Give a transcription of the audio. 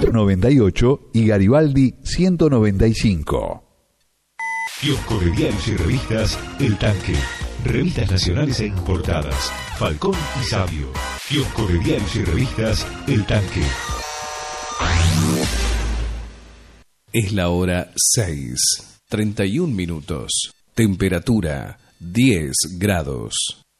98 y Garibaldi 195. Kiosco de diarios y revistas El Tanque. Revistas nacionales e importadas. Falcón y Sabio. Kiosco de diarios y revistas El Tanque. Es la hora 6:31. Temperatura 10 grados.